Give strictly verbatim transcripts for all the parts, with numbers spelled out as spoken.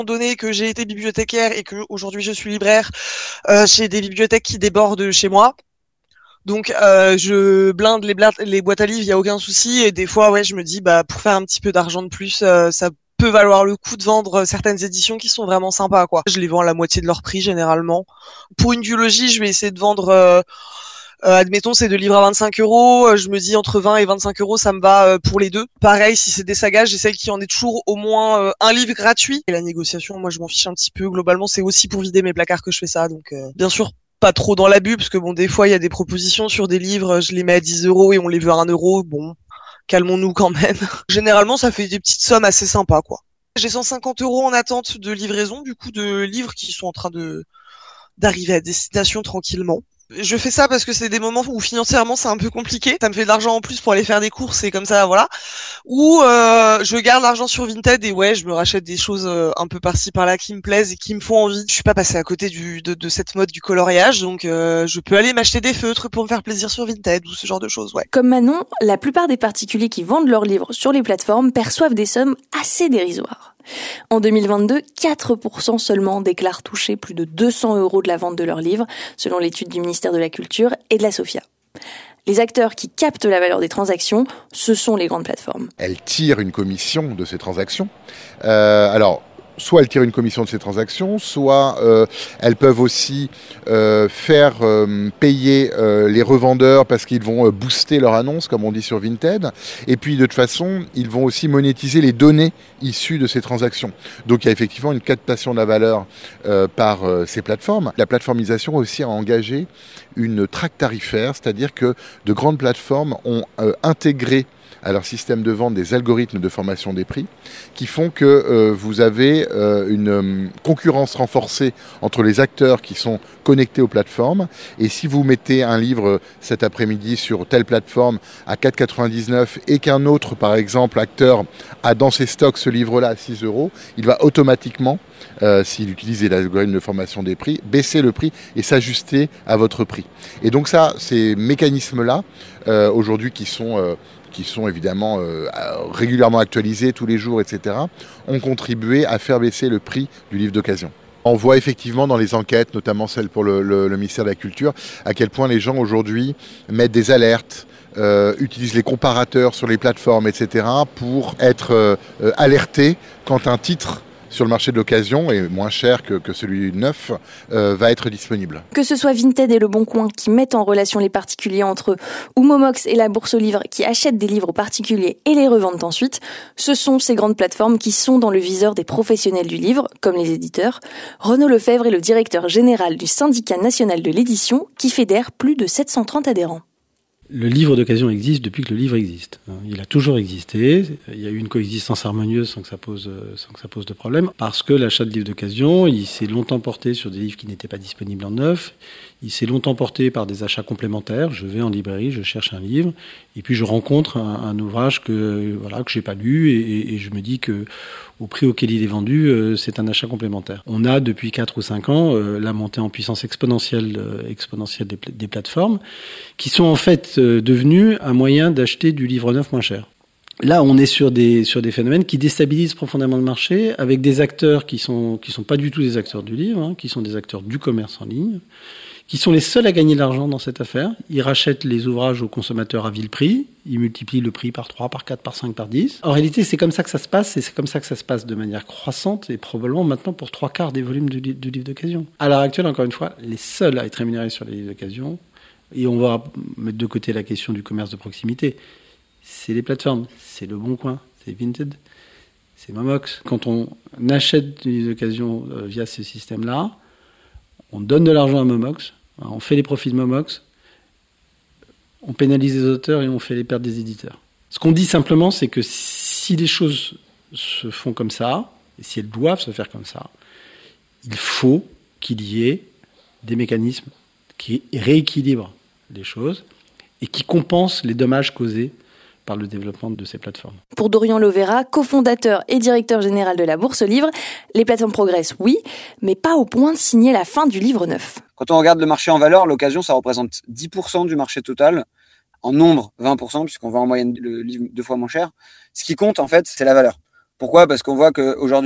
Donné que j'ai été bibliothécaire et que aujourd'hui je suis libraire, euh, j'ai des bibliothèques qui débordent chez moi. Donc euh, je blinde les, bla- les boîtes à livres, il y a aucun souci. Et des fois, ouais, je me dis, bah pour faire un petit peu d'argent de plus, euh, ça peut valoir le coup de vendre certaines éditions qui sont vraiment sympas, quoi. Je les vends à la moitié de leur prix généralement. Pour une duologie, je vais essayer de vendre. Euh, euh, admettons, c'est deux livres à vingt-cinq euros. euh, Je me dis entre vingt et vingt-cinq euros, ça me va euh, pour les deux. Pareil, si c'est des sagas, j'essaie qu'il y en ait toujours au moins euh, un livre gratuit. Et la négociation, moi, je m'en fiche un petit peu. Globalement, c'est aussi pour vider mes placards que je fais ça. Donc, euh, bien sûr, pas trop dans l'abus, parce que bon, des fois, il y a des propositions sur des livres, je les mets à dix euros et on les veut à un euro. Bon, calmons-nous quand même. Généralement, ça fait des petites sommes assez sympas, quoi. J'ai cent cinquante euros en attente de livraison, du coup, de livres qui sont en train de d'arriver à destination tranquillement. Je fais ça parce que c'est des moments où financièrement c'est un peu compliqué. Ça me fait de l'argent en plus pour aller faire des courses et comme ça, voilà. Ou euh, je garde l'argent sur Vinted et ouais, je me rachète des choses euh, un peu par-ci par-là qui me plaisent et qui me font envie. Je suis pas passée à côté du, de, de cette mode du coloriage, donc euh, je peux aller m'acheter des feutres pour me faire plaisir sur Vinted ou ce genre de choses, ouais. Comme Manon, la plupart des particuliers qui vendent leurs livres sur les plateformes perçoivent des sommes assez dérisoires. En deux mille vingt-deux, quatre pour cent seulement déclarent toucher plus de deux cents euros de la vente de leurs livres, selon l'étude du ministère de la Culture et de la SOFIA. Les acteurs qui captent la valeur des transactions, ce sont les grandes plateformes. Elles tirent une commission de ces transactions. Euh, alors, soit elles tirent une commission de ces transactions, soit euh, elles peuvent aussi euh, faire euh, payer euh, les revendeurs parce qu'ils vont euh, booster leur annonce, comme on dit sur Vinted. Et puis, de toute façon, ils vont aussi monétiser les données issues de ces transactions. Donc, il y a effectivement une captation de la valeur euh, par euh, ces plateformes. La plateformisation aussi a engagé une traque tarifaire, c'est-à-dire que de grandes plateformes ont euh, intégré à leur système de vente des algorithmes de formation des prix qui font que euh, vous avez euh, une euh, concurrence renforcée entre les acteurs qui sont connectés aux plateformes. Et si vous mettez un livre euh, cet après-midi sur telle plateforme à quatre euros quatre-vingt-dix-neuf et qu'un autre, par exemple, acteur a dans ses stocks ce livre-là à six euros, il va automatiquement, euh, s'il utilise l'algorithme de formation des prix, baisser le prix et s'ajuster à votre prix. Et donc ça, ces mécanismes-là, euh, aujourd'hui qui sont... Euh, qui sont évidemment euh, régulièrement actualisés tous les jours, et cetera, ont contribué à faire baisser le prix du livre d'occasion. On voit effectivement dans les enquêtes, notamment celles pour le, le, le ministère de la Culture, à quel point les gens aujourd'hui mettent des alertes, euh, utilisent les comparateurs sur les plateformes, et cetera, pour être euh, alertés quand un titre sur le marché de l'occasion, et moins cher que, que celui neuf, euh, va être disponible. Que ce soit Vinted et Le Bon Coin qui mettent en relation les particuliers entre eux, ou Momox et la Bourse aux livres qui achètent des livres aux particuliers et les revendent ensuite, ce sont ces grandes plateformes qui sont dans le viseur des professionnels du livre, comme les éditeurs. Renaud Lefebvre est le directeur général du syndicat national de l'édition qui fédère plus de sept cent trente adhérents. Le livre d'occasion existe depuis que le livre existe. Il a toujours existé. Il y a eu une coexistence harmonieuse sans que ça pose, sans que ça pose de problème. Parce que l'achat de livres d'occasion, il s'est longtemps porté sur des livres qui n'étaient pas disponibles en neuf. Il s'est longtemps porté par des achats complémentaires. Je vais en librairie, je cherche un livre, et puis je rencontre un, un ouvrage que voilà que j'ai pas lu, et, et, et je me dis que au prix auquel il est vendu, euh, c'est un achat complémentaire. On a depuis quatre ou cinq ans euh, la montée en puissance exponentielle, euh, exponentielle des, des plateformes, qui sont en fait euh, devenues un moyen d'acheter du livre neuf moins cher. Là, on est sur des sur des phénomènes qui déstabilisent profondément le marché, avec des acteurs qui sont qui sont pas du tout des acteurs du livre, hein, qui sont des acteurs du commerce en ligne, qui sont les seuls à gagner de l'argent dans cette affaire. Ils rachètent les ouvrages aux consommateurs à vil prix, ils multiplient le prix par trois, par quatre, par cinq, par dix. En réalité, c'est comme ça que ça se passe, et c'est comme ça que ça se passe de manière croissante, et probablement maintenant pour trois quarts des volumes du, du livre d'occasion. À l'heure actuelle, encore une fois, les seuls à être rémunérés sur les livres d'occasion, et on va mettre de côté la question du commerce de proximité, c'est les plateformes, c'est Le Bon Coin, c'est Vinted, c'est Momox. Quand on achète du livre d'occasion euh, via ce système-là, on donne de l'argent à Momox, on fait les profits de Momox, on pénalise les auteurs et on fait les pertes des éditeurs. Ce qu'on dit simplement, c'est que si les choses se font comme ça, et si elles doivent se faire comme ça, il faut qu'il y ait des mécanismes qui rééquilibrent les choses et qui compensent les dommages causés par le développement de ces plateformes. Pour Dorian Lovera, cofondateur et directeur général de la Bourse aux livres, les plateformes progressent, oui, mais pas au point de signer la fin du livre neuf. Quand on regarde le marché en valeur, l'occasion, ça représente dix pour cent du marché total. En nombre, vingt pour cent, puisqu'on vend en moyenne le livre deux fois moins cher. Ce qui compte, en fait, c'est la valeur. Pourquoi ? Parce qu'on voit qu'aujourd'hui,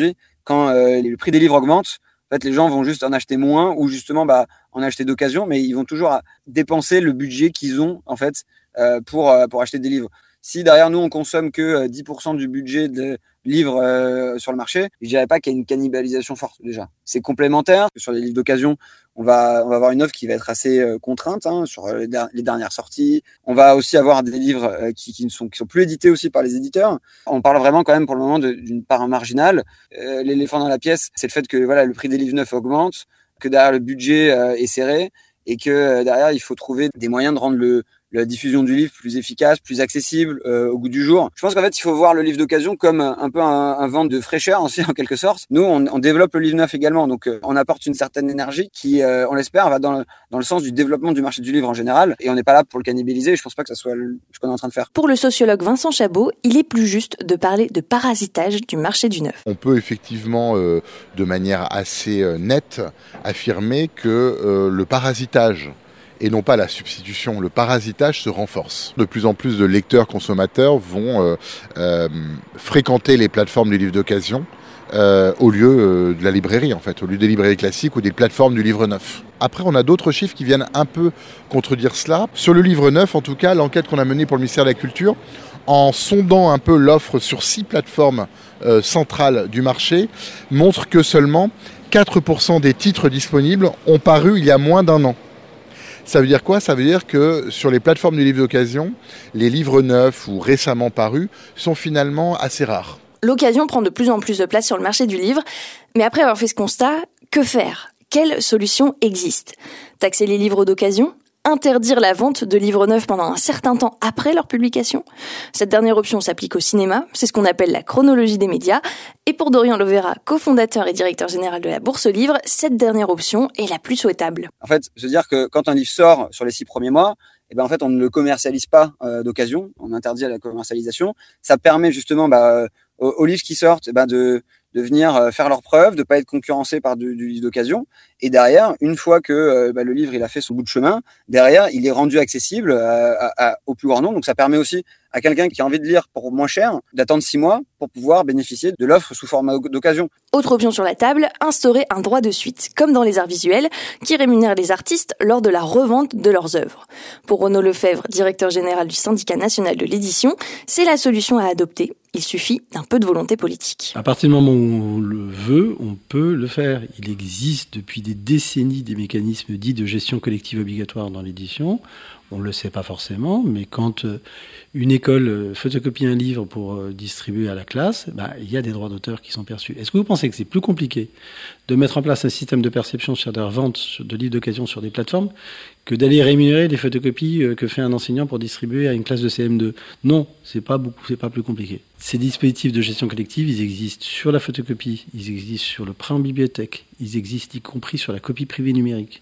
quand euh, le prix des livres augmente, en fait, les gens vont juste en acheter moins ou justement bah, en acheter d'occasion, mais ils vont toujours dépenser le budget qu'ils ont en fait euh, pour, euh, pour acheter des livres. Si derrière nous, on consomme que dix pour cent du budget de livres euh, sur le marché, je dirais pas qu'il y a une cannibalisation forte déjà. C'est complémentaire. Sur les livres d'occasion, on va, on va avoir une offre qui va être assez euh, contrainte hein, sur les, der- les dernières sorties. On va aussi avoir des livres euh, qui, qui ne sont, qui sont plus édités aussi par les éditeurs. On parle vraiment quand même pour le moment de, d'une part marginale. Euh, l'éléphant dans la pièce, c'est le fait que voilà, le prix des livres neufs augmente, que derrière le budget euh, est serré et que euh, derrière il faut trouver des moyens de rendre le la diffusion du livre plus efficace, plus accessible euh, au goût du jour. Je pense qu'en fait, il faut voir le livre d'occasion comme un, un peu un, un vent de fraîcheur aussi, en quelque sorte. Nous, on, on développe le livre neuf également, donc euh, on apporte une certaine énergie qui, euh, on l'espère, va dans le, dans le sens du développement du marché du livre en général, et on n'est pas là pour le cannibaliser. Je pense pas que ça soit le, ce qu'on est en train de faire. Pour le sociologue Vincent Chabot, il est plus juste de parler de parasitage du marché du neuf. On peut effectivement, euh, de manière assez euh, nette, affirmer que euh, le parasitage et non pas la substitution, le parasitage se renforce. De plus en plus de lecteurs consommateurs vont euh, euh, fréquenter les plateformes du livre d'occasion euh, au lieu euh, de la librairie en fait, au lieu des librairies classiques ou des plateformes du livre neuf. Après, on a d'autres chiffres qui viennent un peu contredire cela. Sur le livre neuf, en tout cas, l'enquête qu'on a menée pour le ministère de la Culture, en sondant un peu l'offre sur six plateformes euh, centrales du marché, montre que seulement quatre pour cent des titres disponibles ont paru il y a moins d'un an. Ça veut dire quoi ? Ça veut dire que sur les plateformes du livre d'occasion, les livres neufs ou récemment parus sont finalement assez rares. L'occasion prend de plus en plus de place sur le marché du livre, mais après avoir fait ce constat, que faire ? Quelles solutions existent ? Taxer les livres d'occasion ? Interdire la vente de livres neufs pendant un certain temps après leur publication. Cette dernière option s'applique au cinéma, c'est ce qu'on appelle la chronologie des médias. Et pour Dorian Lovera, cofondateur et directeur général de la Bourse aux livres, cette dernière option est la plus souhaitable. En fait, se dire que quand un livre sort sur les six premiers mois, eh ben en fait, on ne le commercialise pas euh, d'occasion, on interdit la commercialisation. Ça permet justement bah, aux, aux livres qui sortent eh ben, de de venir faire leurs preuves, de pas être concurrencé par du, du livre d'occasion. Et derrière, une fois que euh, bah, le livre il a fait son bout de chemin, derrière, il est rendu accessible à, à, à, au plus grand nombre. Donc ça permet aussi à quelqu'un qui a envie de lire pour moins cher d'attendre six mois pour pouvoir bénéficier de l'offre sous format d'occasion. Autre option sur la table, instaurer un droit de suite, comme dans les arts visuels, qui rémunère les artistes lors de la revente de leurs œuvres. Pour Renaud Lefebvre, directeur général du syndicat national de l'édition, c'est la solution à adopter. Il suffit d'un peu de volonté politique. À partir du moment où on le veut, on peut le faire. Il existe depuis des décennies des mécanismes dits de gestion collective obligatoire dans l'édition. On ne le sait pas forcément, mais quand une école photocopie un livre pour distribuer à la classe, bah, il y a des droits d'auteur qui sont perçus. Est-ce que vous pensez que c'est plus compliqué de mettre en place un système de perception sur des reventes de livres d'occasion sur des plateformes que d'aller rémunérer les photocopies que fait un enseignant pour distribuer à une classe de C M deux? Non, c'est pas beaucoup, c'est pas plus compliqué. Ces dispositifs de gestion collective, ils existent sur la photocopie, ils existent sur le prêt en bibliothèque, ils existent y compris sur la copie privée numérique.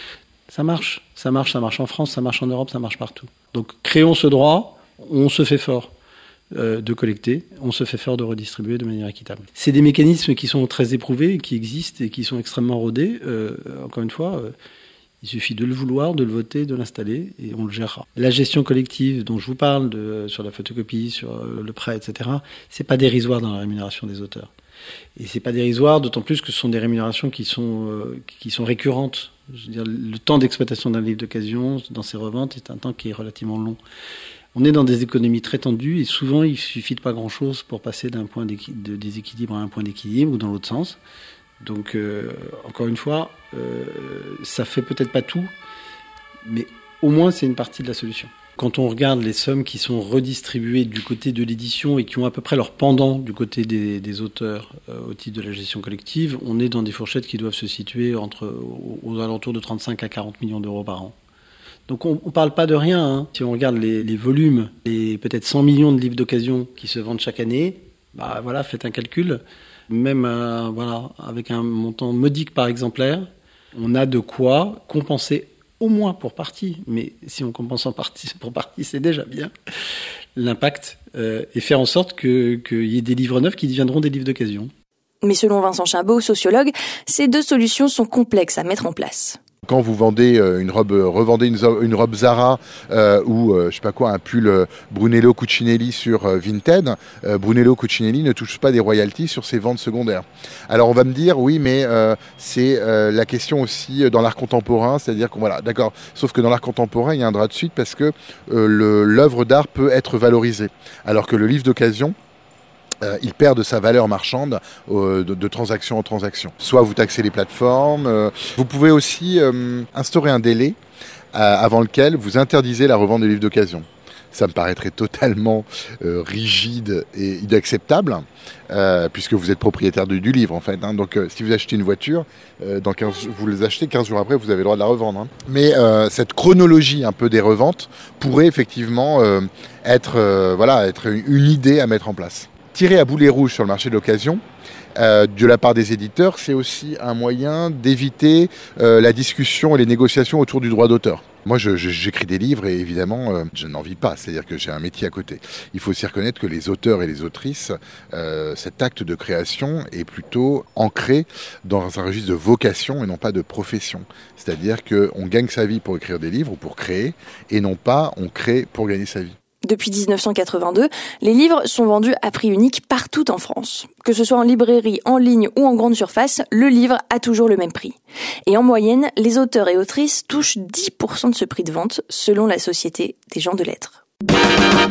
Ça marche, ça marche, ça marche en France, ça marche en Europe, ça marche partout. Donc créons ce droit, on se fait fort euh, de collecter, on se fait fort de redistribuer de manière équitable. C'est des mécanismes qui sont très éprouvés, qui existent et qui sont extrêmement rodés. Euh, encore une fois, euh, il suffit de le vouloir, de le voter, de l'installer et on le gérera. La gestion collective dont je vous parle, de, sur la photocopie, sur le prêt, et cetera, c'est pas dérisoire dans la rémunération des auteurs. Et c'est pas dérisoire, d'autant plus que ce sont des rémunérations qui sont, euh, qui sont récurrentes. Je veux dire, le temps d'exploitation d'un livre d'occasion dans ses reventes est un temps qui est relativement long. On est dans des économies très tendues et souvent il suffit de pas grand-chose pour passer d'un point de déséquilibre à un point d'équilibre ou dans l'autre sens. Donc, euh, encore une fois, euh, ça fait peut-être pas tout, mais au moins c'est une partie de la solution. Quand on regarde les sommes qui sont redistribuées du côté de l'édition et qui ont à peu près leur pendant du côté des, des auteurs euh, au titre de la gestion collective, on est dans des fourchettes qui doivent se situer entre, aux, aux alentours de trente-cinq à quarante millions d'euros par an. Donc on ne parle pas de rien. Hein. Si on regarde les, les volumes, les peut-être cent millions de livres d'occasion qui se vendent chaque année, bah voilà, faites un calcul. Même euh, voilà, avec un montant modique par exemplaire, on a de quoi compenser au moins pour partie, mais si on compense en partie, pour partie, c'est déjà bien, l'impact, euh, et faire en sorte qu'il que y ait des livres neufs qui deviendront des livres d'occasion. Mais selon Vincent Chabot, sociologue, ces deux solutions sont complexes à mettre en place. Quand vous vendez une robe, revendez une, une robe Zara euh, ou euh, je sais pas quoi, un pull Brunello Cucinelli sur euh, Vinted, euh, Brunello Cucinelli ne touche pas des royalties sur ses ventes secondaires. Alors on va me dire oui, mais euh, c'est euh, la question aussi dans l'art contemporain, c'est-à-dire que voilà, d'accord. Sauf que dans l'art contemporain, il y a un droit de suite parce que euh, le, l'œuvre d'art peut être valorisée, alors que le livre d'occasion, Euh, il perd de sa valeur marchande euh, de, de transaction en transaction. Soit vous taxez les plateformes, euh, vous pouvez aussi euh, instaurer un délai euh, avant lequel vous interdisez la revente des livres d'occasion. Ça me paraîtrait totalement euh, rigide et inacceptable, euh, puisque vous êtes propriétaire du, du livre en fait. Hein. Donc euh, si vous achetez une voiture, euh, dans quinze, vous les achetez quinze jours après, vous avez le droit de la revendre. Hein. Mais euh, cette chronologie un peu des reventes pourrait effectivement euh, être, euh, voilà, être une idée à mettre en place. Tirer à boulet rouge sur le marché de l'occasion, euh, de la part des éditeurs, c'est aussi un moyen d'éviter euh, la discussion et les négociations autour du droit d'auteur. Moi, je, je, j'écris des livres et évidemment, euh, je n'en vis pas. C'est-à-dire que j'ai un métier à côté. Il faut aussi reconnaître que les auteurs et les autrices, euh, cet acte de création est plutôt ancré dans un registre de vocation et non pas de profession. C'est-à-dire qu'on gagne sa vie pour écrire des livres ou pour créer et non pas on crée pour gagner sa vie. Depuis dix-neuf cent quatre-vingt-deux, les livres sont vendus à prix unique partout en France. Que ce soit en librairie, en ligne ou en grande surface, le livre a toujours le même prix. Et en moyenne, les auteurs et autrices touchent dix pour cent de ce prix de vente, selon la Société des gens de lettres.